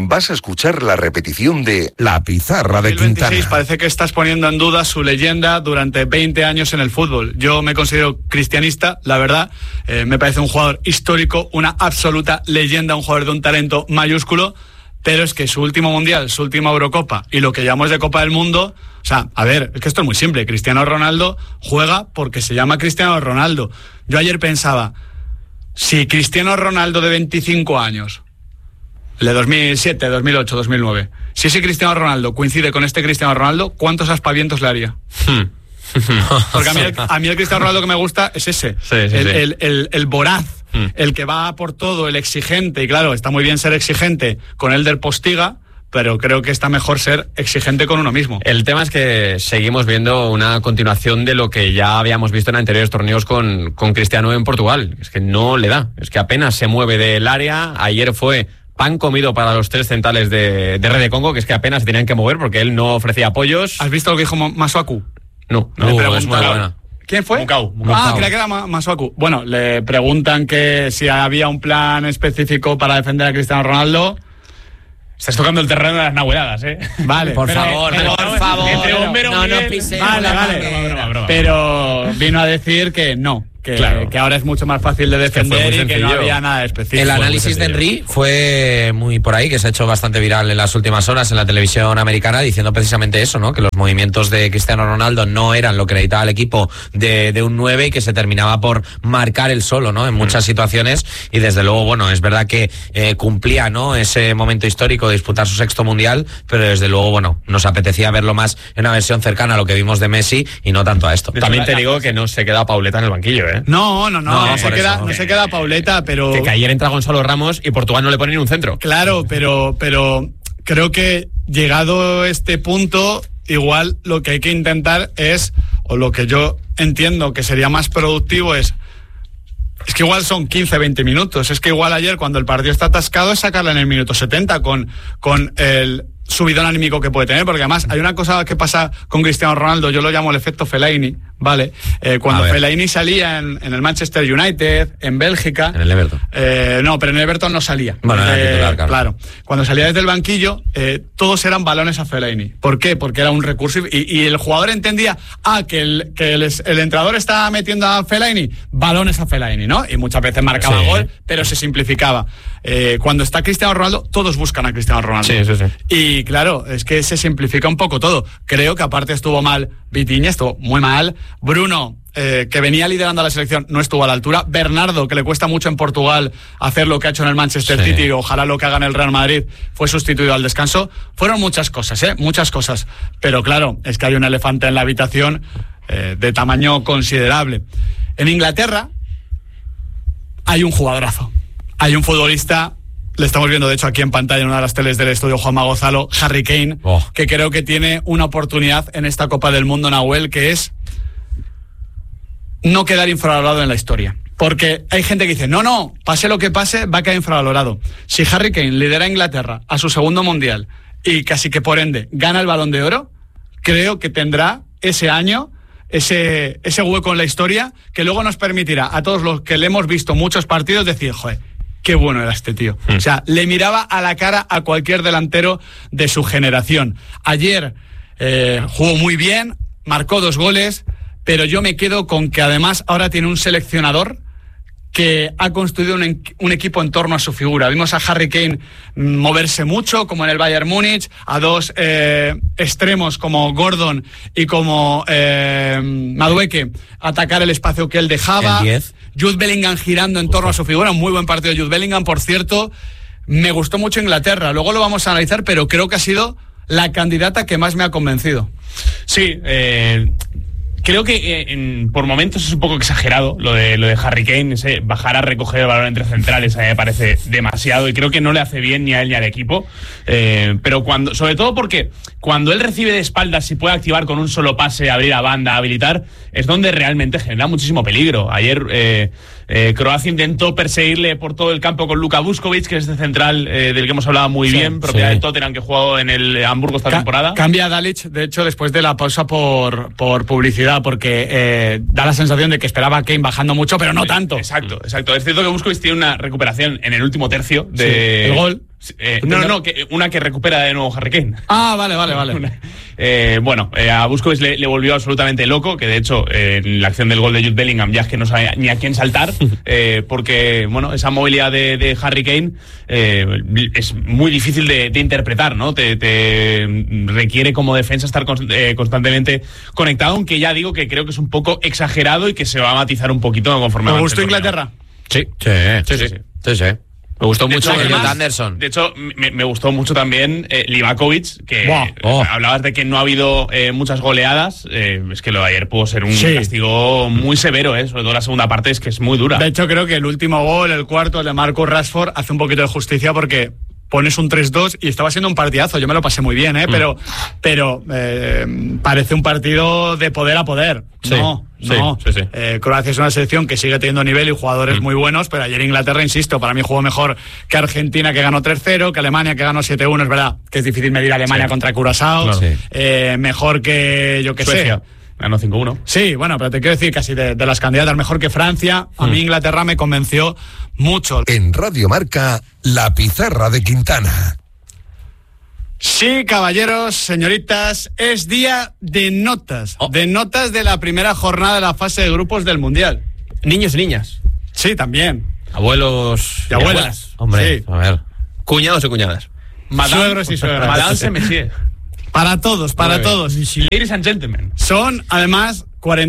vas a escuchar la repetición de La Pizarra de 2026 Quintana. Parece que estás poniendo en duda su leyenda durante 20 años en el fútbol. Yo me considero cristianista, la verdad. Me parece un jugador histórico, una absoluta leyenda, un jugador de un talento mayúsculo, pero es que su último Mundial, su última Eurocopa y lo que llamamos de Copa del Mundo, o sea, a ver, es que esto es muy simple. Cristiano Ronaldo juega porque se llama Cristiano Ronaldo. Yo ayer pensaba, si Cristiano Ronaldo de 25 años, el de 2007, 2008, 2009, si ese Cristiano Ronaldo coincide con este Cristiano Ronaldo, ¿cuántos aspavientos le haría? Porque a mí el Cristiano Ronaldo que me gusta es ese, el voraz, el que va por todo, el exigente. Y claro, está muy bien ser exigente con Elder Postiga, pero creo que está mejor ser exigente con uno mismo. El tema es que seguimos viendo una continuación de lo que ya habíamos visto en anteriores torneos con Cristiano en Portugal. Es que no le da, es que apenas se mueve del área. Ayer fue pan comido para los tres centrales de Red de Congo, que es que apenas se tenían que mover porque él no ofrecía apoyos. ¿Has visto lo que dijo Masuaku? No, Le es muy buena. ¿Quién fue? Mukau. Creía que era Masuaku. Bueno, le preguntan que si había un plan específico para defender a Cristiano Ronaldo. Estás tocando el terreno de las nahueladas, ¿eh? Vale, por favor. Entre Bombero no Miguel... pisemos. Vale. Broma. Pero vino a decir que no. Que ahora es mucho más fácil de defender y que no había nada específico. El análisis de Henry fue muy por ahí, que se ha hecho bastante viral en las últimas horas en la televisión americana, diciendo precisamente eso, ¿no? Que los movimientos de Cristiano Ronaldo no eran lo que necesitaba el equipo de un 9 y que se terminaba por marcar él solo, ¿no? En muchas situaciones, y desde luego, bueno, es verdad que cumplía, ¿no? Ese momento histórico de disputar su sexto mundial, pero desde luego, bueno, nos apetecía verlo más en una versión cercana a lo que vimos de Messi y no tanto a esto. También te digo que no se queda Pauleta en el banquillo, ¿eh? No se queda Pauleta, pero... Que ayer entra Gonzalo Ramos y Portugal no le pone ni un centro. Claro, pero creo que llegado este punto, igual lo que hay que intentar es, o lo que yo entiendo que sería más productivo es que igual son 15, 20 minutos. Es que igual ayer, cuando el partido está atascado, es sacarla en el minuto 70 con el subidón anímico que puede tener, porque además hay una cosa que pasa con Cristiano Ronaldo, yo lo llamo el efecto Fellaini, ¿vale? Cuando Fellaini salía en el Manchester United, en Bélgica... En el Everton. No, pero en el Everton no salía. Bueno, era titular, claro. Cuando salía desde el banquillo, todos eran balones a Fellaini. ¿Por qué? Porque era un recurso y el jugador entendía, que el entrenador estaba metiendo a Fellaini, balones a Fellaini, ¿no? Y muchas veces marcaba gol, pero se simplificaba. Cuando está Cristiano Ronaldo, todos buscan a Cristiano Ronaldo. Sí. Y claro, es que se simplifica un poco todo. Creo que aparte estuvo mal Vitinha, estuvo muy mal. Bruno, que venía liderando la selección, no estuvo a la altura. Bernardo, que le cuesta mucho en Portugal hacer lo que ha hecho en el Manchester City, y ojalá lo que haga en el Real Madrid, fue sustituido al descanso. Fueron muchas cosas, muchas cosas. Pero claro, es que hay un elefante en la habitación de tamaño considerable. En Inglaterra hay un jugadorazo. Hay un futbolista, le estamos viendo de hecho aquí en pantalla en una de las teles del estudio Juanma Gonzalo, Harry Kane, que creo que tiene una oportunidad en esta Copa del Mundo, Nahuel, que es no quedar infravalorado en la historia. Porque hay gente que dice, no, pase lo que pase, va a quedar infravalorado. Si Harry Kane lidera a Inglaterra a su segundo mundial y casi que por ende gana el Balón de Oro, creo que tendrá ese año ese hueco en la historia que luego nos permitirá a todos los que le hemos visto muchos partidos decir, joder, qué bueno era este tío. O sea, le miraba a la cara a cualquier delantero de su generación. Ayer jugó muy bien, marcó 2 goles, pero yo me quedo con que además ahora tiene un seleccionador que ha construido un equipo en torno a su figura. Vimos a Harry Kane moverse mucho, como en el Bayern Múnich, a 2 extremos como Gordon y como Madueke atacar el espacio que él dejaba. El 10. Jude Bellingham girando en torno a su figura, un muy buen partido de Jude Bellingham, por cierto. Me gustó mucho Inglaterra, luego lo vamos a analizar, pero creo que ha sido la candidata que más me ha convencido. Sí, creo que por momentos es un poco exagerado lo de Harry Kane, ese bajar a recoger el balón entre centrales, a mí me parece demasiado y creo que no le hace bien ni a él ni al equipo, pero sobre todo porque cuando él recibe de espaldas y puede activar con un solo pase, abrir a banda, habilitar, es donde realmente genera muchísimo peligro. Ayer Croacia intentó perseguirle por todo el campo con Luka Vuskovic, que es este central del que hemos hablado muy bien, propiedad del Tottenham, que ha jugado en el Hamburgo esta temporada. Cambia a Dalic, de hecho, después de la pausa por publicidad, porque da la sensación de que esperaba a Kane bajando mucho, pero no tanto. Exacto. Es cierto que Vuskovic tiene una recuperación en el último tercio del No, una que recupera de nuevo Harry Kane. Ah, vale. A Busquets le volvió absolutamente loco, que de hecho en la acción del gol de Jude Bellingham ya es que no sabía ni a quién saltar, porque esa movilidad de Harry Kane es muy difícil de interpretar, ¿no? Te requiere como defensa estar constantemente conectado, aunque ya digo que creo que es un poco exagerado y que se va a matizar un poquito conforme. ¿Te gustó Inglaterra? Sí. Me gustó mucho Elliot Anderson. De hecho, me gustó mucho también Livakovic, que hablabas de que no ha habido muchas goleadas. Es que lo de ayer pudo ser un castigo muy severo, sobre todo la segunda parte es que es muy dura. De hecho, creo que el último gol, el cuarto, el de Marcus Rashford, hace un poquito de justicia porque pones un 3-2 y estaba siendo un partidazo. Yo me lo pasé muy bien, pero parece un partido de poder a poder. Sí. Croacia es una selección que sigue teniendo nivel y jugadores muy buenos, pero ayer Inglaterra, insisto, para mí jugó mejor que Argentina, que ganó 3-0, que Alemania, que ganó 7-1. Es verdad que es difícil medir a Alemania contra Curazao. Claro. Mejor que, yo qué sé, ganó 5-1. Sí, bueno, pero te quiero decir casi de las candidatas, mejor que Francia. A mí Inglaterra me convenció mucho. En Radio Marca, la pizarra de Quintana. Sí, caballeros, señoritas, es día de notas. De notas de la primera jornada de la fase de grupos del Mundial. Niños y niñas. Sí, también. Abuelos y abuelas. Hombre, sí. A ver. Cuñados y cuñadas. Suegros y suegras. Madame se Messier. Para todos. Ladies and gentlemen. Son, además,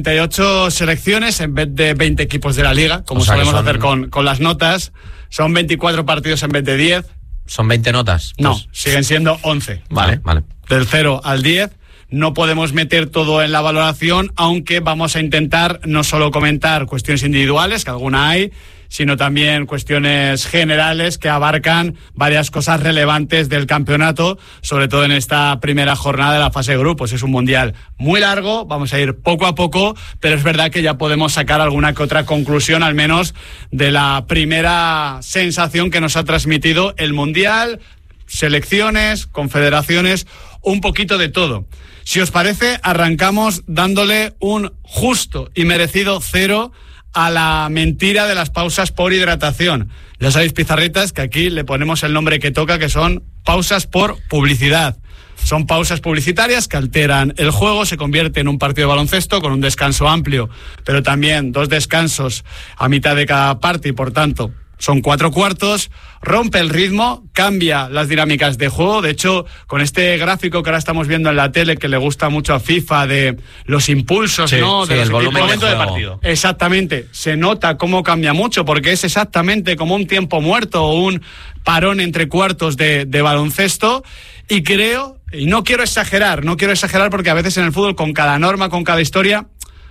48 selecciones en vez de 20 equipos de la Liga, como solemos hacer con las notas. Son 24 partidos en vez de 10. ¿Son 20 notas? No, siguen siendo 11. Vale. Del 0 al 10. No podemos meter todo en la valoración, aunque vamos a intentar no solo comentar cuestiones individuales, que alguna hay, sino también cuestiones generales que abarcan varias cosas relevantes del campeonato, sobre todo en esta primera jornada de la fase de grupos. Es un mundial muy largo, vamos a ir poco a poco, pero es verdad que ya podemos sacar alguna que otra conclusión, al menos de la primera sensación que nos ha transmitido el mundial, selecciones, confederaciones, un poquito de todo. Si os parece, arrancamos dándole un justo y merecido 0 a la mentira de las pausas por hidratación. Ya sabéis, pizarritas, que aquí le ponemos el nombre que toca, que son pausas por publicidad. Son pausas publicitarias que alteran el juego, se convierte en un partido de baloncesto con un descanso amplio, pero también 2 descansos a mitad de cada parte y, por tanto, son 4 cuartos, rompe el ritmo, cambia las dinámicas de juego. De hecho, con este gráfico que ahora estamos viendo en la tele, que le gusta mucho a FIFA, de los impulsos, ¿no? Sí, de el volumen de partido. Exactamente, se nota cómo cambia mucho, porque es exactamente como un tiempo muerto o un parón entre cuartos de baloncesto. Y creo, y no quiero exagerar porque a veces en el fútbol, con cada norma, con cada historia,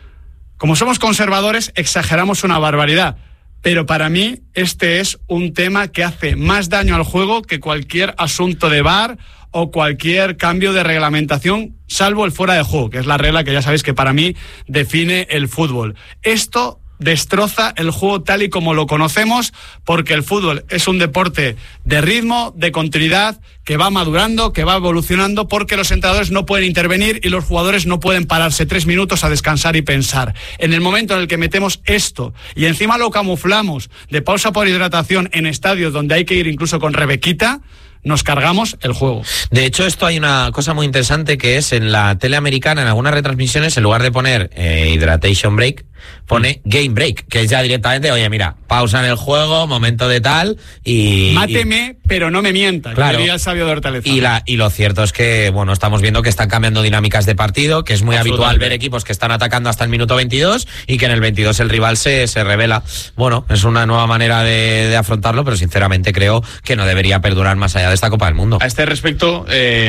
como somos conservadores, exageramos una barbaridad. Pero para mí este es un tema que hace más daño al juego que cualquier asunto de VAR o cualquier cambio de reglamentación, salvo el fuera de juego, que es la regla que ya sabéis que para mí define el fútbol. Esto destroza el juego tal y como lo conocemos, porque el fútbol es un deporte de ritmo, de continuidad, que va madurando, que va evolucionando, porque los entrenadores no pueden intervenir y los jugadores no pueden pararse 3 minutos a descansar y pensar. En el momento en el que metemos esto y encima lo camuflamos de pausa por hidratación en estadios donde hay que ir incluso con rebequita, nos cargamos el juego. De hecho, esto hay una cosa muy interesante, que es en la tele americana, en algunas retransmisiones, en lugar de poner Hydration Break, pone Game Break, que es ya directamente, oye, mira, pausa en el juego, momento de tal, y... Máteme, pero no me mientas, claro, diría el sabio de Hortaleza. Y lo cierto es que, bueno, estamos viendo que están cambiando dinámicas de partido, que es muy habitual ver equipos que están atacando hasta el minuto 22 y que en el 22 el rival se revela. Bueno, es una nueva manera de afrontarlo, pero sinceramente creo que no debería perdurar más allá de esta Copa del Mundo. A este respecto,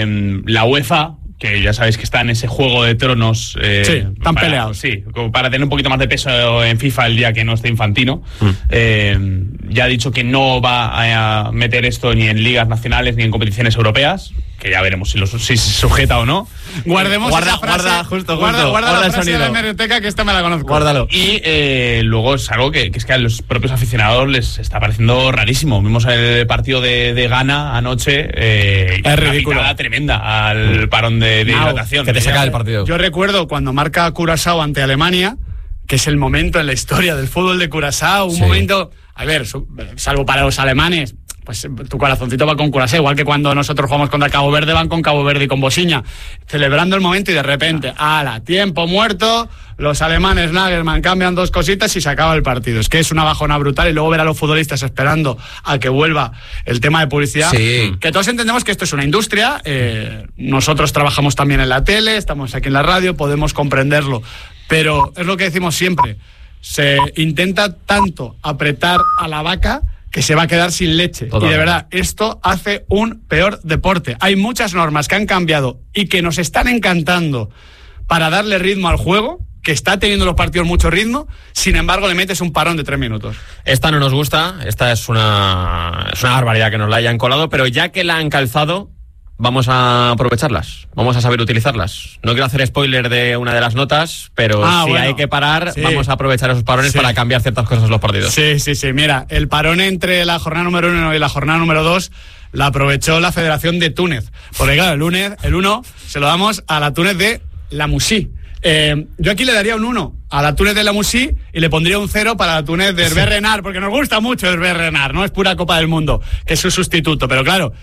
la UEFA, que ya sabéis que está en ese juego de tronos, sí, están peleados. Sí, para tener un poquito más de peso en FIFA el día que no esté Infantino, ya ha dicho que no va a meter esto ni en ligas nacionales ni en competiciones europeas, que ya veremos si se sujeta o no. Guardemos esa frase. Guarda la frase de la hemeroteca, que esta me la conozco. Guárdalo. Y luego es algo que es que a los propios aficionados les está pareciendo rarísimo. Vimos el partido de Ghana anoche, es ridículo, una tremenda al parón de hidratación. Que te saca del partido. Yo recuerdo cuando marca Curazao ante Alemania, que es el momento en la historia del fútbol de Curazao, un momento, a ver, salvo para los alemanes, pues tu corazoncito va con curasé, igual que cuando nosotros jugamos contra Cabo Verde, van con Cabo Verde y con Bosiña, celebrando el momento y de repente, ¡hala! Tiempo muerto, los alemanes Nagelsmann cambian 2 cositas y se acaba el partido. Es que es una bajona brutal y luego ver a los futbolistas esperando a que vuelva el tema de publicidad. Sí. Que todos entendemos que esto es una industria, nosotros trabajamos también en la tele, estamos aquí en la radio, podemos comprenderlo, pero es lo que decimos siempre, se intenta tanto apretar a la vaca que se va a quedar sin leche. Totalmente. Y de verdad, esto hace un peor deporte. Hay muchas normas que han cambiado y que nos están encantando para darle ritmo al juego, que está teniendo los partidos mucho ritmo, sin embargo le metes un parón de 3 minutos. Esta no nos gusta, esta es una barbaridad que nos la hayan colado, pero ya que la han calzado, vamos a aprovecharlas, vamos a saber utilizarlas. No quiero hacer spoiler de una de las notas, pero si hay que parar, vamos a aprovechar esos parones para cambiar ciertas cosas en los partidos. Sí. Mira, el parón entre la jornada número 1 y la jornada número 2 la aprovechó la Federación de Túnez. Porque claro, el 1 se lo damos a la Túnez de La Musí. Yo aquí le daría un 1 a la Túnez de La Musí y le pondría un 0 para la Túnez de Hervé Renard, porque nos gusta mucho Hervé Renard, no es pura Copa del Mundo, que es su sustituto. Pero claro,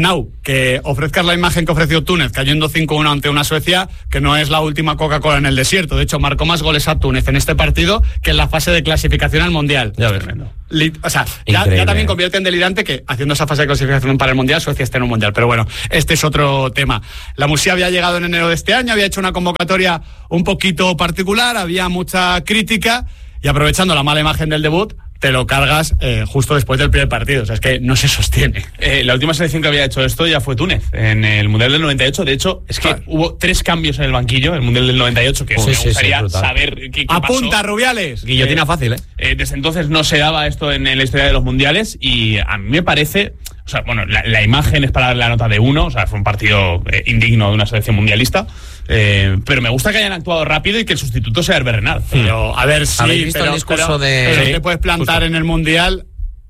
que ofrezcas la imagen que ofreció Túnez, cayendo 5-1 ante una Suecia, que no es la última Coca-Cola en el desierto. De hecho, marcó más goles a Túnez en este partido que en la fase de clasificación al Mundial. Ya ves. O sea, ya también convierte en delirante que haciendo esa fase de clasificación para el Mundial, Suecia esté en un Mundial. Pero bueno, este es otro tema. La Musí había llegado en enero de este año, había hecho una convocatoria un poquito particular, había mucha crítica y aprovechando la mala imagen del debut, te lo cargas justo después del primer partido. O sea, es que no se sostiene. La última selección que había hecho esto ya fue Túnez, en el Mundial del 98. De hecho, es que hubo 3 cambios en el banquillo, el Mundial del 98, que me gustaría saber qué ¡Apunta, pasó. Rubiales! Guillotina fácil, Desde entonces no se daba esto en la historia de los mundiales y a mí me parece... O sea, bueno, la imagen es para darle la nota de 1, o sea, fue un partido indigno de una selección mundialista, pero me gusta que hayan actuado rápido y que el sustituto sea Hervé Renard. Pero, a ver, sí, ¿habéis visto el discurso pero te puedes plantar en el Mundial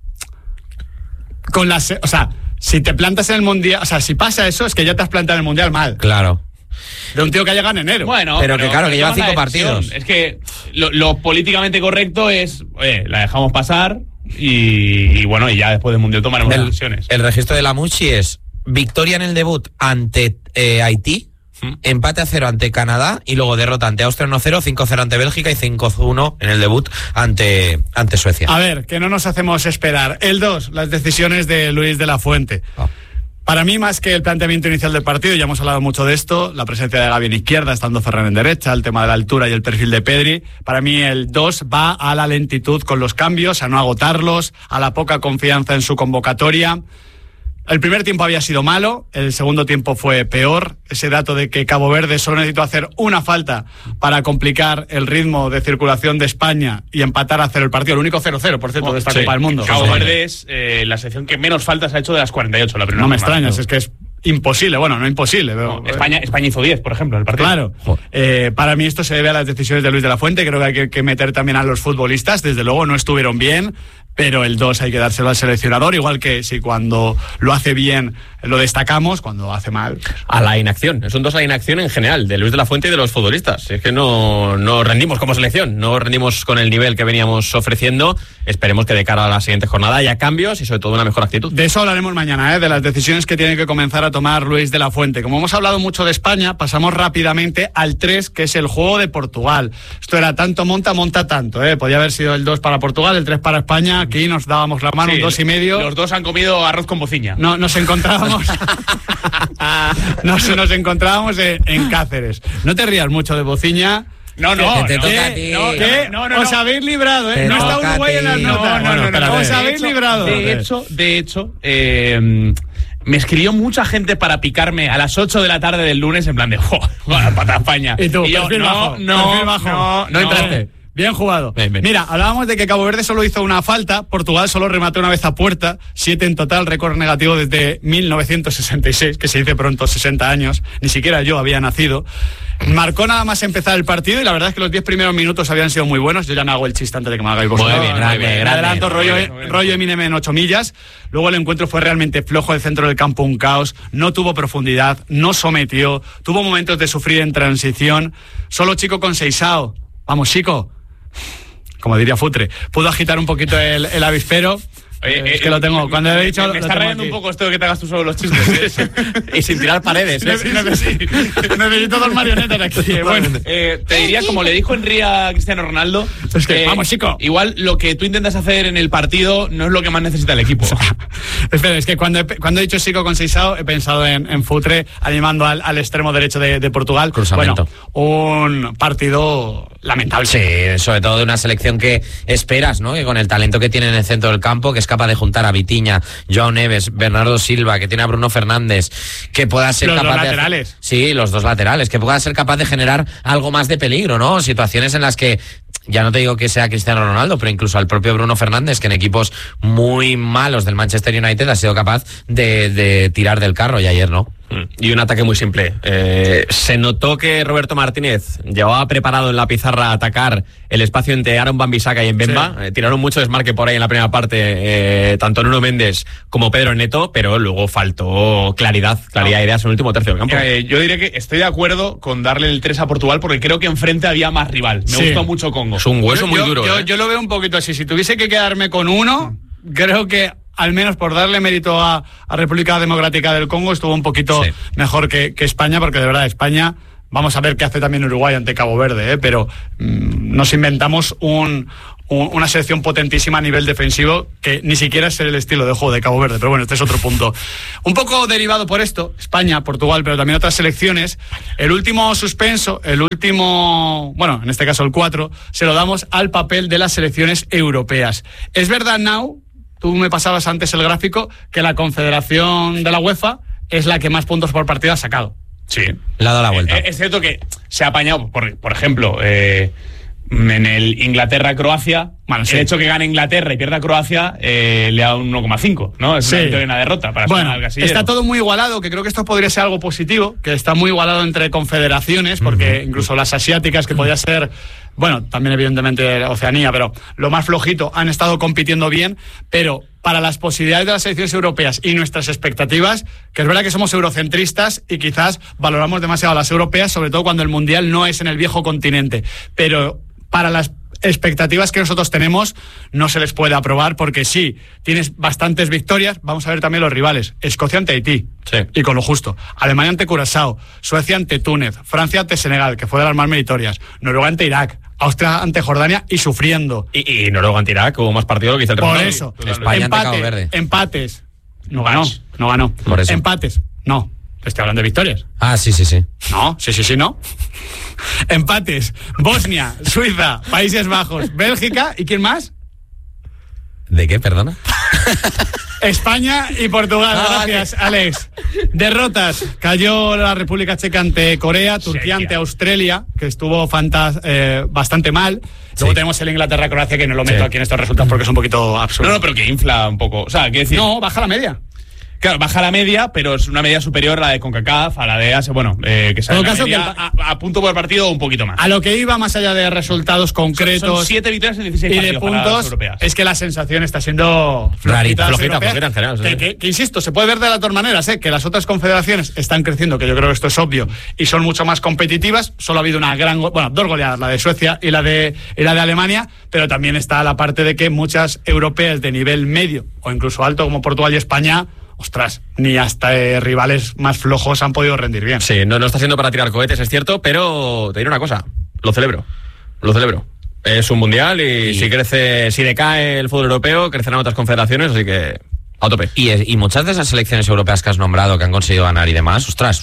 con las... O sea, si te plantas en el Mundial... O sea, si pasa eso, es que ya te has plantado en el Mundial mal. Claro. De un tío que ha llegado en enero. Bueno, pero que claro, que lleva 5 partidos. Es que lo políticamente correcto es, la dejamos pasar y bueno, y ya después del Mundial tomaremos decisiones. El registro de la Musí es victoria en el debut ante Haití, empate a 0 ante Canadá y luego derrota ante Austria 1-0, 5-0 ante Bélgica y 5-1 en el debut ante Suecia. A ver, que no nos hacemos esperar. El 2, las decisiones de Luis de la Fuente. Para mí, más que el planteamiento inicial del partido, ya hemos hablado mucho de esto, la presencia de Gavi en izquierda, estando Ferran en derecha, el tema de la altura y el perfil de Pedri. Para mí el 2 va a la lentitud con los cambios, a no agotarlos, a la poca confianza en su convocatoria. El primer tiempo había sido malo, el segundo tiempo fue peor. Ese dato de que Cabo Verde solo necesitó hacer una falta para complicar el ritmo de circulación de España y empatar a 0 el partido. El único 0-0, por cierto, de esta Copa del Mundo. Cabo Verde es la selección que menos faltas ha hecho de las 48. La primera. No me extrañas, es que es imposible. Bueno, no imposible. Pero, España hizo 10, por ejemplo, en el partido. Claro. Para mí esto se debe a las decisiones de Luis de la Fuente. Creo que hay que meter también a los futbolistas. Desde luego no estuvieron bien, pero el 2 hay que dárselo al seleccionador, igual que si cuando lo hace bien lo destacamos, cuando lo hace mal. A la inacción. Es un 2 a la inacción en general, de Luis de la Fuente y de los futbolistas. Es que no rendimos como selección, no rendimos con el nivel que veníamos ofreciendo. Esperemos que de cara a la siguiente jornada haya cambios y sobre todo una mejor actitud. De eso hablaremos mañana, de las decisiones que tiene que comenzar a tomar Luis de la Fuente. Como hemos hablado mucho de España, pasamos rápidamente al 3, que es el juego de Portugal. Esto era tanto monta tanto. Podía haber sido el 2 para Portugal, el 3 para España. Aquí nos dábamos la mano, un 2,5. Los dos han comido arroz con bociña. No, nos encontrábamos nos encontrábamos en Cáceres. No te rías mucho de bociña. No, te toca a ti. Os habéis librado, No está Uruguay en las notas. Os habéis librado. De hecho, me escribió mucha gente para picarme a las 8 de la tarde del lunes en plan de pata España. Y tú, yo, no entraste. Bien jugado. Bien. Mira, hablábamos de que Cabo Verde solo hizo una falta, Portugal solo remató una vez a puerta, 7 en total, récord negativo desde 1966, que se dice pronto, 60 años, ni siquiera yo había nacido. Marcó nada más empezar el partido y la verdad es que los 10 primeros minutos habían sido muy buenos. Yo ya no hago el chiste antes de que me hagáis vosotros. Muy bien, grande. Adelanto, rollo Eminem en 8 millas. Luego el encuentro fue realmente flojo, el centro del campo un caos, no tuvo profundidad, no sometió, tuvo momentos de sufrir en transición. Solo Chico con Seixao. Vamos, Chico. Como diría Futre, pudo agitar un poquito el avispero, Es que lo tengo. Cuando he dicho. Me está rayando un poco esto de que te hagas tú solo los chistes. Y sin tirar paredes. Necesito 2 marionetas aquí. Bueno, te diría, como le dijo Henry a Cristiano Ronaldo, es que, vamos, chico. Igual lo que tú intentas hacer en el partido no es lo que más necesita el equipo. Espera, es que cuando he dicho Chico con Seixao, he pensado en Futre animando al extremo derecho de Portugal. Cruzamiento. Bueno, un partido lamentable. Sí, sobre todo de una selección que esperas, ¿no? Que con el talento que tiene en el centro del campo, que es capaz de juntar a Vitinha, Joao Neves, Bernardo Silva, que tiene a Bruno Fernández, que pueda ser capaz de... Los dos laterales. Sí, los 2 laterales, que pueda ser capaz de generar algo más de peligro, ¿no? Situaciones en las que, ya no te digo que sea Cristiano Ronaldo, pero incluso al propio Bruno Fernández, que en equipos muy malos del Manchester United ha sido capaz de tirar del carro, y ayer no. Y un ataque muy simple. Se notó que Roberto Martínez llevaba preparado en la pizarra atacar el espacio entre Aaron Wan-Bissaka y Mbemba. Sí. Tiraron mucho desmarque por ahí en la primera parte, tanto Nuno Méndez como Pedro Neto, pero luego faltó claridad de ideas en el último tercio del campo. Yo diré que estoy de acuerdo con darle el 3 a Portugal, porque creo que enfrente había más rival. Me gustó mucho Congo. Es un hueso muy duro. Yo lo veo un poquito así. Si tuviese que quedarme con uno, creo que al menos por darle mérito a República Democrática del Congo, estuvo un poquito mejor que España, porque de verdad España, vamos a ver qué hace también Uruguay ante Cabo Verde, pero nos inventamos una selección potentísima a nivel defensivo, que ni siquiera es el estilo de juego de Cabo Verde, pero bueno, este es otro punto. Un poco derivado por esto, España, Portugal, pero también otras selecciones, el último suspenso, bueno, en este caso el 4, se lo damos al papel de las selecciones europeas. Es verdad, Nau, tú me pasabas antes el gráfico, que la Confederación de la UEFA es la que más puntos por partido ha sacado. Sí. Le ha dado la vuelta. Es cierto que se ha apañado, por ejemplo, en el Inglaterra-Croacia, el hecho que gane Inglaterra y pierda Croacia le da un 1,5, ¿no? Es una victoria y una derrota para bueno, al casillero. Está todo muy igualado, que creo que esto podría ser algo positivo, que está muy igualado entre confederaciones, porque incluso las asiáticas, que podría ser, bueno, también evidentemente Oceanía, pero lo más flojito, han estado compitiendo bien, pero para las posibilidades de las selecciones europeas y nuestras expectativas, que es verdad que somos eurocentristas y quizás valoramos demasiado a las europeas, sobre todo cuando el Mundial no es en el viejo continente, pero para las expectativas que nosotros tenemos no se les puede aprobar, porque sí, tienes bastantes victorias. Vamos a ver también los rivales: Escocia ante Haití, y con lo justo; Alemania ante Curazao; Suecia ante Túnez; Francia ante Senegal, que fue de las más meritorias; Noruega ante Irak; Austria ante Jordania y sufriendo. Y Noruega ante Irak hubo más partido que hizo el Por eso, España ante Cabo Verde. Empates. No ganó. Por eso. Empates. No. Estoy hablando de victorias. Ah, sí. No, sí, no. Empates: Bosnia, Suiza, Países Bajos, Bélgica, ¿y quién más? ¿De qué, perdona? España y Portugal. Gracias, Alex. Derrotas: cayó la República Checa ante Corea, Turquía ante Australia, que estuvo bastante mal. Luego tenemos el Inglaterra-Croacia, que no lo meto aquí en estos resultados porque es un poquito absurdo. No, pero que infla un poco. O sea, quiero decir... No, baja la media. Claro, baja la media, pero es una media superior a la de CONCACAF, a la de Asia, que sale la media a punto por partido un poquito más. A lo que iba, más allá de resultados concretos, son 7 victorias en 16 y partidos de puntos, es que la sensación está siendo flojita en general. Que insisto, se puede ver de las dos maneras, que las otras confederaciones están creciendo, que yo creo que esto es obvio, y son mucho más competitivas. Solo ha habido dos goleadas, la de Suecia y la de Alemania, pero también está la parte de que muchas europeas de nivel medio o incluso alto, como Portugal y España, ostras, ni hasta rivales más flojos han podido rendir bien. Sí, no está siendo para tirar cohetes, es cierto, pero te diré una cosa, lo celebro. Es un mundial y si decae el fútbol europeo, crecerán otras confederaciones, así que a tope. Y muchas de esas selecciones europeas que has nombrado, que han conseguido ganar y demás, ostras,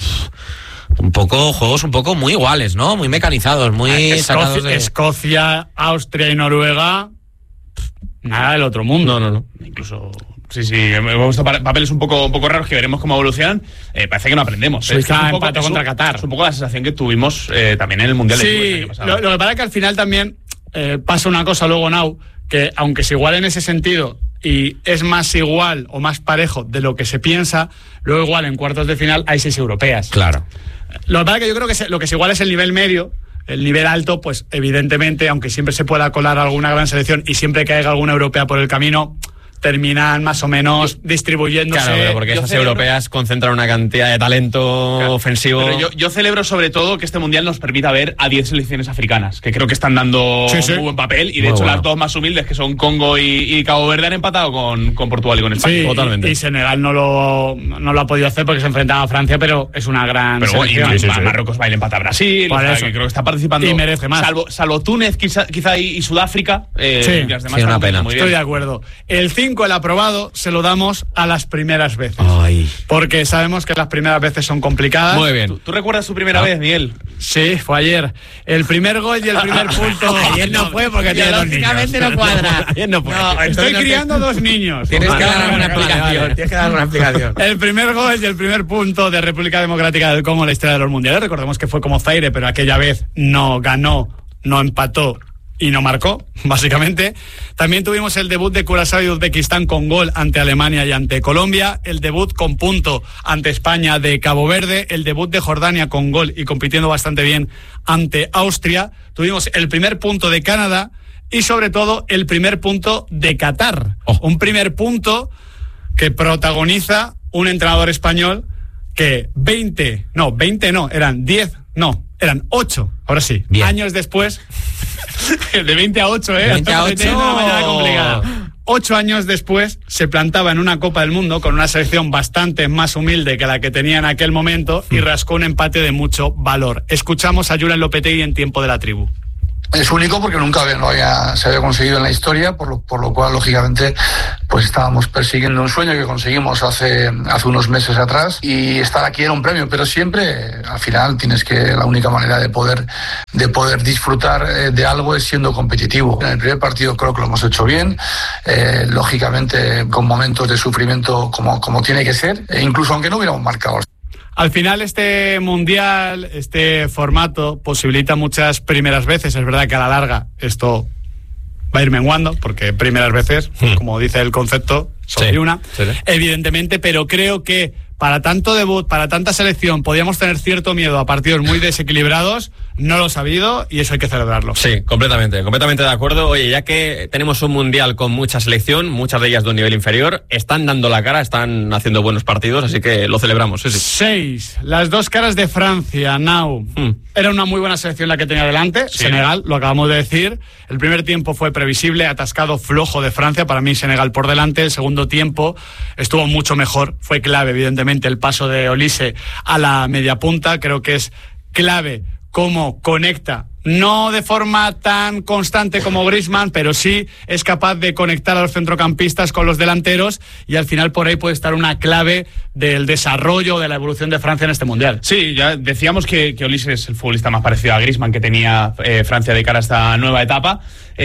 juegos un poco muy iguales, ¿no? Muy mecanizados, muy sacados de... Escocia, Austria y Noruega, nada del otro mundo. No. Incluso... Sí, hemos visto papeles un poco raros que veremos cómo evolucionan. Parece que no aprendemos. Suiza empató contra Qatar. Es un poco la sensación que tuvimos también en el Mundial de Clubes el año pasado. Lo que pasa es que al final también pasa una cosa luego, Nau, que aunque es igual en ese sentido y es más igual o más parejo de lo que se piensa, luego igual en cuartos de final hay 6 europeas. Claro. Lo que pasa es que yo creo que lo que es igual es el nivel medio. El nivel alto, pues evidentemente, aunque siempre se pueda colar alguna gran selección y siempre que haya alguna europea por el camino, terminan más o menos distribuyéndose. Claro, pero porque esas europeas concentran una cantidad de talento ofensivo. Pero yo celebro sobre todo que este Mundial nos permita ver a 10 selecciones africanas, que creo que están dando muy buen papel, y de hecho las dos más humildes, que son Congo y Cabo Verde, han empatado con Portugal y con España. Sí, totalmente. Y Senegal no lo ha podido hacer porque se enfrentaba a Francia, pero es una gran selección. Marruecos va a empata a Brasil, que creo que está participando. Y merece más. Salvo Túnez quizá y Sudáfrica. Las demás una pena. Estoy de acuerdo. El 5, el aprobado, se lo damos a las primeras veces. Ay. Porque sabemos que las primeras veces son complicadas. Muy bien. ¿Tú recuerdas tu primera vez, Miguel? Sí, fue ayer. El primer gol y el primer punto. Ayer no fue porque lógicamente no cuadra. Ayer no fue. Estoy criando 2 niños. Tienes que dar una explicación. Tienes que dar una explicación. El primer gol y el primer punto de República Democrática del Congo en la historia de los mundiales. Recordemos que fue como Zaire, pero aquella vez no ganó, no empató y no marcó, básicamente. También tuvimos el debut de Curazao y Uzbekistán con gol ante Alemania y ante Colombia, el debut con punto ante España de Cabo Verde, el debut de Jordania con gol y compitiendo bastante bien ante Austria. Tuvimos el primer punto de Canadá y sobre todo el primer punto de Qatar. Un primer punto que protagoniza un entrenador español que eran 8, ahora sí, bien. Años después, de 20 a 8, De 20 a 8. De una manera complicada. 8 años después se plantaba en una Copa del Mundo con una selección bastante más humilde que la que tenía en aquel momento y rascó un empate de mucho valor. Escuchamos a Julen Lopetegui en Tiempo de la Tribu. Es único porque nunca se había conseguido en la historia, por lo cual, lógicamente, pues estábamos persiguiendo un sueño que conseguimos hace unos meses atrás, y estar aquí era un premio, pero siempre, al final, la única manera de poder disfrutar de algo es siendo competitivo. En el primer partido creo que lo hemos hecho bien, lógicamente con momentos de sufrimiento como tiene que ser, incluso aunque no hubiéramos marcado. Al final este mundial, este formato, posibilita muchas primeras veces. Es verdad que a la larga esto va a ir menguando, porque primeras veces, como dice el concepto, solo una, evidentemente, pero creo que para tanto debut, para tanta selección, podíamos tener cierto miedo a partidos muy desequilibrados. No lo ha habido y eso hay que celebrarlo. Sí, completamente de acuerdo. Oye, ya que tenemos un mundial con mucha selección, muchas de ellas de un nivel inferior, están dando la cara, están haciendo buenos partidos, así que lo celebramos. Sí. 6. Las dos caras de Francia, Now. Era una muy buena selección la que tenía delante. Sí. Senegal, lo acabamos de decir. El primer tiempo fue previsible, atascado, flojo de Francia. Para mí Senegal por delante. El segundo tiempo estuvo mucho mejor. Fue clave, evidentemente, el paso de Olise a la media punta. Creo que es clave cómo conecta, no de forma tan constante como Griezmann, pero sí es capaz de conectar a los centrocampistas con los delanteros, y al final por ahí puede estar una clave del desarrollo, de la evolución de Francia en este Mundial. Sí, ya decíamos que Olise es el futbolista más parecido a Griezmann que tenía Francia de cara a esta nueva etapa.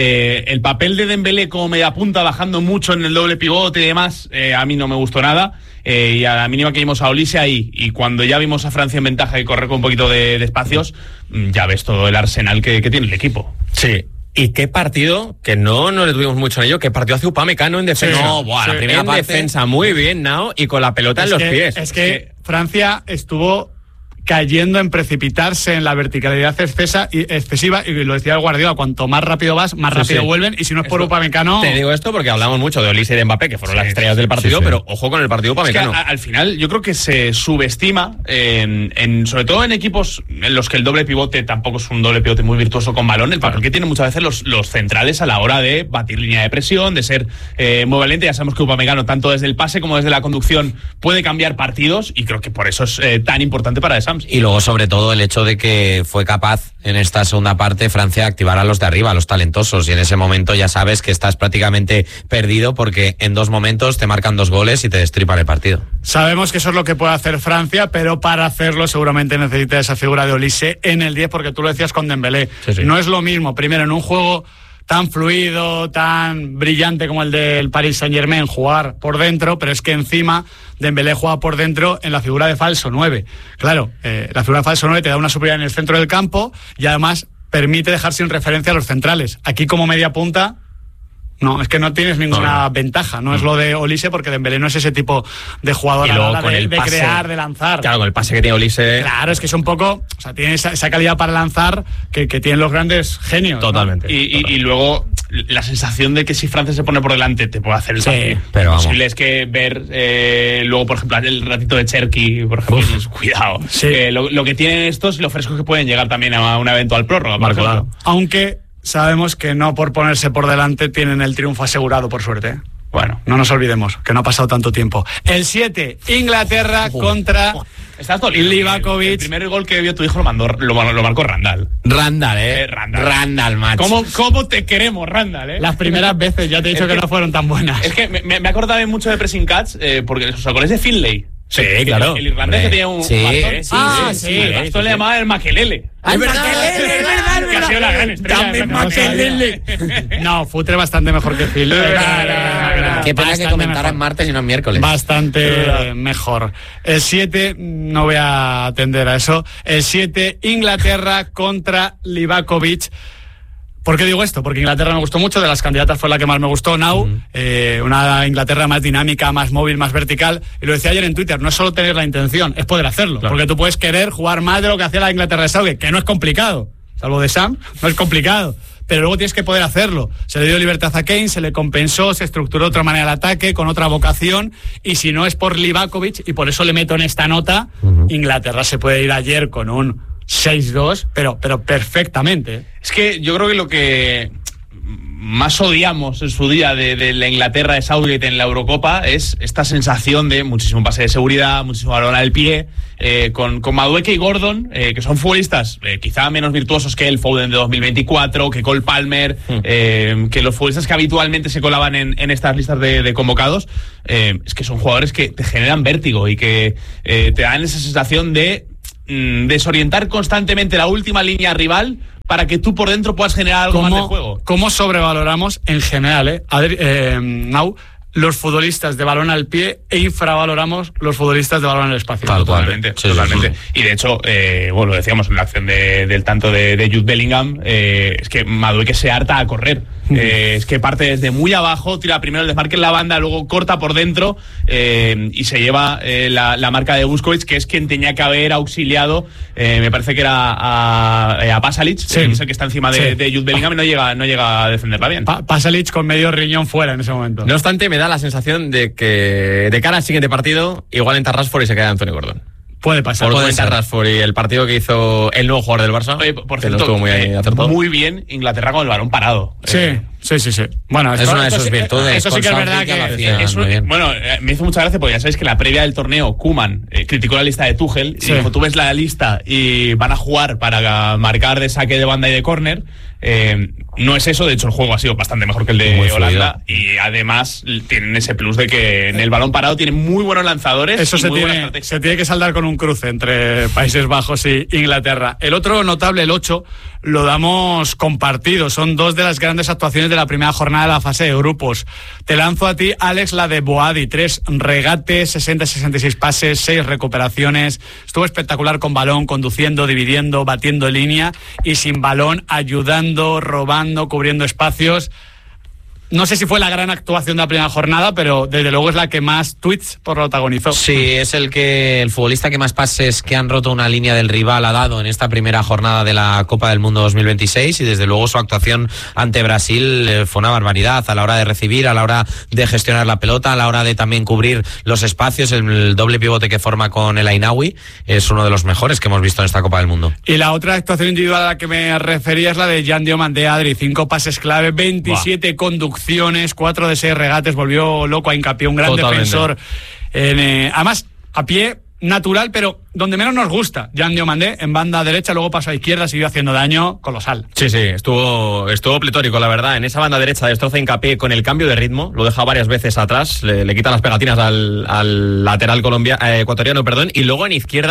El papel de Dembélé como mediapunta, bajando mucho en el doble pivote y demás, a mí no me gustó nada. Y a la mínima que vimos a Olise ahí, y cuando ya vimos a Francia en ventaja y correr con un poquito de espacios, ya ves todo el arsenal que tiene el equipo. Sí. Y qué partido, que no le tuvimos mucho en ello, qué partido hace Upamecano en defensa. Sí, la primera parte, defensa muy bien, Nao, y con la pelota en los pies. Es que Francia estuvo cayendo en precipitarse en la verticalidad excesiva, y lo decía el Guardiola, cuanto más rápido vas, más rápido vuelven, y si no es por Upamecano... Te digo esto porque hablamos mucho de Olise y de Mbappé, que fueron las estrellas del partido, pero ojo con el partido Upamecano. Es que al final yo creo que se subestima, sobre todo en equipos en los que el doble pivote tampoco es un doble pivote muy virtuoso con balón, el papel que tienen muchas veces los centrales a la hora de batir línea de presión, de ser muy valiente. Ya sabemos que Upamecano, tanto desde el pase como desde la conducción, puede cambiar partidos, y creo que por eso es tan importante para De Sams. Y luego, sobre todo, el hecho de que fue capaz en esta segunda parte Francia de activar a los de arriba, a los talentosos, y en ese momento ya sabes que estás prácticamente perdido, porque en 2 momentos te marcan 2 goles y te destripan el partido. Sabemos que eso es lo que puede hacer Francia, pero para hacerlo seguramente necesita esa figura de Olise en el 10, porque tú lo decías con Dembélé. Sí. No es lo mismo, primero, en un juego tan fluido, tan brillante como el del Paris Saint-Germain, jugar por dentro, pero es que encima Dembélé juega por dentro en la figura de falso 9. Claro, la figura de falso 9 te da una superioridad en el centro del campo y además permite dejar sin referencia a los centrales. Aquí como media punta No, es que no tienes ninguna ventaja. No es lo de Olise, porque Dembélé no es ese tipo de jugador a la hora de crear, de lanzar. Claro, con el pase que tiene Olise. Claro, es que es un poco... O sea, tiene esa calidad para lanzar que tienen los grandes genios. Totalmente. ¿no? Y luego la sensación de que si Francia se pone por delante te puede hacer el partido. Pero lo posible es que ver luego, por ejemplo, el ratito de Cherki, por ejemplo, cuidado. Sí. Lo que tienen estos y lo frescos que pueden llegar también a una eventual prórroga. Claro. Aunque sabemos que no por ponerse por delante tienen el triunfo asegurado, por suerte. Bueno, no nos olvidemos que no ha pasado tanto tiempo. El 7, Inglaterra contra estás dolido. Livakovic. El primer gol que vio tu hijo lo marcó Randall. Randall, macho. ¿Cómo te queremos, Randall, Las primeras veces, ya te he dicho que no fueron tan buenas. Es que me he acordado mucho de Pressing Catch, porque os acordáis de Finlay. Sí, claro. El irlandés que tenía un bastón. Sí. El bastón le llamaba el Makelele. Es verdad. Que ha sido la gran estrella. También Makelele. No, Futre bastante mejor que Phil. Qué pena que comentara en martes y no en miércoles. Bastante mejor. El 7, no voy a atender a eso. El 7, Inglaterra contra Livakovic. ¿Por qué digo esto? Porque Inglaterra me gustó mucho, de las candidatas fue la que más me gustó, una Inglaterra más dinámica, más móvil, más vertical, y lo decía ayer en Twitter, no es solo tener la intención, es poder hacerlo, porque tú puedes querer jugar más de lo que hacía la Inglaterra de Southgate, que no es complicado, salvo de Sam, no es complicado, pero luego tienes que poder hacerlo. Se le dio libertad a Kane, se le compensó, se estructuró de otra manera el ataque, con otra vocación, y si no es por Livakovic, y por eso le meto en esta nota, Inglaterra se puede ir ayer con un 6-2, pero perfectamente. Es que yo creo que lo que más odiamos en su día de la Inglaterra de Southgate en la Eurocopa es esta sensación de muchísimo pase de seguridad, muchísimo balón al pie, con Madueke y Gordon, que son futbolistas quizá menos virtuosos que el Foden de 2024, que Cole Palmer, que los futbolistas que habitualmente se colaban en estas listas de convocados, es que son jugadores que te generan vértigo y que te dan esa sensación de desorientar constantemente la última línea rival para que tú por dentro puedas generar algo más de juego. ¿Cómo sobrevaloramos en general, Nau, los futbolistas de balón al pie e infravaloramos los futbolistas de balón al espacio? Totalmente. Y de hecho, lo decíamos en la acción del tanto de Jude Bellingham, es que Madueke se harta a correr. Es que parte desde muy abajo, tira primero el desmarque en la banda, luego corta por dentro y se lleva la marca de Busquets, que es quien tenía que haber auxiliado, me parece que era a Pasalic, que es el que está encima de Jude Bellingham, y no llega a defenderla bien. Pasalic con medio riñón fuera en ese momento. No obstante, me da la sensación de que de cara al siguiente partido igual entra Rashford y se queda Anthony Gordon. Puede pasar. Puede ser Rashford y el partido que hizo el nuevo jugador del Barça. Oye, por cierto, muy bien Inglaterra con el balón parado. Sí. Bueno, es una de sus virtudes. Eso sí que es verdad que me hizo mucha gracia porque ya sabéis que la previa del torneo Koeman criticó la lista de Tuchel y dijo, tú ves la lista y van a jugar para marcar de saque de banda y de córner. No es eso, de hecho el juego ha sido bastante mejor que el de Holanda y además tienen ese plus de que en el balón parado tienen muy buenos lanzadores. Eso se tiene que saldar con un cruce entre Países Bajos y Inglaterra. El otro notable, el 8, lo damos compartido. Son dos de las grandes actuaciones de la primera jornada de la fase de grupos. Te lanzo a ti, Alex, la de Boadi. 3 regates, 60-66 pases, 6 recuperaciones. Estuvo espectacular con balón, conduciendo, dividiendo, batiendo en línea y sin balón, ayudando, robando, cubriendo espacios. No sé si fue la gran actuación de la primera jornada, pero desde luego es la que más tweets protagonizó. Sí, es el futbolista que más pases que han roto una línea del rival ha dado en esta primera jornada de la Copa del Mundo 2026 y desde luego su actuación ante Brasil fue una barbaridad a la hora de recibir, a la hora de gestionar la pelota, a la hora de también cubrir los espacios. El doble pivote que forma con el Ainaoui es uno de los mejores que hemos visto en esta Copa del Mundo. Y la otra actuación individual a la que me refería es la de Jan Diomandé, Adri. 5 pases clave, 27 conducciones, 4 de 6 regates, volvió loco a Hincapié, un gran defensor. Además, a pie natural, pero donde menos nos gusta. Jan Diomandé en banda derecha, luego pasó a izquierda, siguió haciendo daño colosal. Sí, estuvo pletórico, la verdad. En esa banda derecha destroza Hincapié con el cambio de ritmo, lo deja varias veces atrás, le quita las pegatinas al lateral ecuatoriano, y luego en izquierda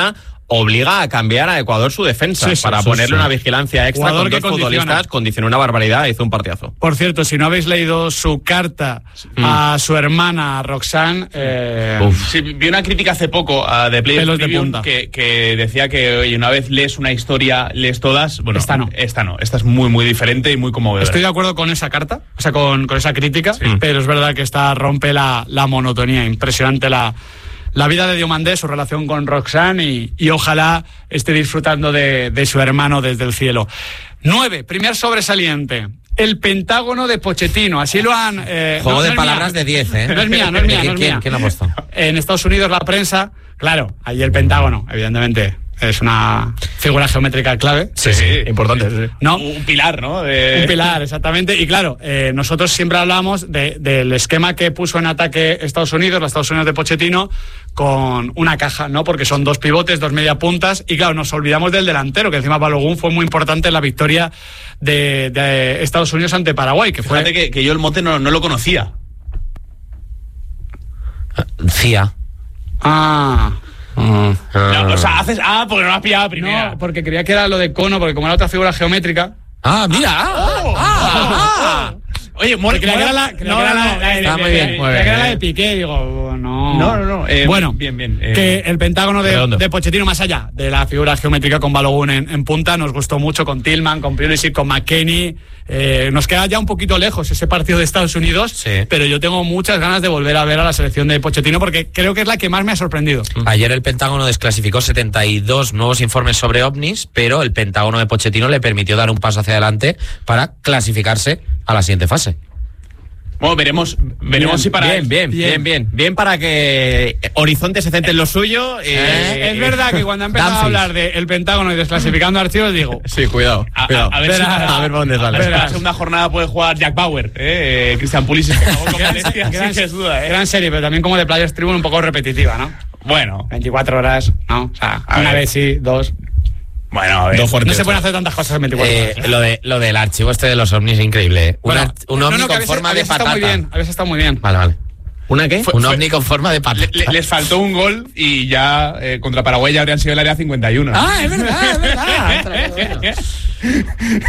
obliga a cambiar a Ecuador su defensa para ponerle una vigilancia extra Jugador con dos futbolistas, condicionó una barbaridad, hizo un partidazo. Por cierto, si no habéis leído su carta a su hermana Roxanne... Sí, vi una crítica hace poco de Players Tribune que decía que oye, una vez lees una historia, lees todas. Bueno, esta no. Esta es muy, muy diferente y muy conmovedora. Estoy de acuerdo con esa carta, o sea, con esa crítica, pero es verdad que esta rompe la monotonía. Impresionante la vida de Diomandé, su relación con Roxanne y ojalá esté disfrutando de su hermano desde el cielo. 9, primer sobresaliente. El Pentágono de Pochettino, así lo han... Juego de palabras de 10, ¿eh? No es mía. ¿Quién ha puesto? En Estados Unidos la prensa, claro, allí el Pentágono, evidentemente, es una figura geométrica clave. Sí, importante. Sí. ¿No? Un pilar, ¿no? Un pilar, exactamente. Y claro, nosotros siempre hablamos del esquema que puso en ataque los Estados Unidos de Pochettino, con una caja, ¿no? Porque son 2 pivotes, 2 mediapuntas, y claro, nos olvidamos del delantero, que encima Balogun fue muy importante en la victoria de Estados Unidos ante Paraguay. Que Fíjate fue... que yo el mote no lo conocía. CIA. No, o sea, haces porque no lo has pillado primero. No, porque creía que era lo de cono, porque como era otra figura geométrica. Oye, creía que era la de Piqué, digo, no. Bueno, bien. Que el Pentágono de Pochettino, más allá de la figura geométrica con Balogun en punta, nos gustó mucho con Tillman, con Pulisic, con McKennie. Nos queda ya un poquito lejos ese partido de Estados Unidos, pero yo tengo muchas ganas de volver a ver a la selección de Pochettino porque creo que es la que más me ha sorprendido. Ayer el Pentágono desclasificó 72 nuevos informes sobre ovnis, pero el Pentágono de Pochettino le permitió dar un paso hacia adelante para clasificarse a la siguiente fase. Bueno, veremos si para... Bien para que Horizonte se centre en lo suyo. Es verdad que cuando ha empezado a hablar del Pentágono y desclasificando archivos, digo... Sí, cuidado. A ver por dónde sale. La segunda jornada puede jugar Jack Bauer, Christian Pulisic. Gran serie, pero también como de Players Tribune un poco repetitiva, ¿no? Bueno. 24 horas, ¿no? O sea, una vez sí, 2... Bueno, a ver. No se pueden hacer tantas cosas en 24 horas. Lo del archivo de los ovnis es increíble. Un ovni con forma de patata. Habéis estado muy bien. Vale. ¿Una qué? Un ovni con forma de patata. Les faltó un gol y ya contra Paraguay ya habrían sido el área 51. Es verdad.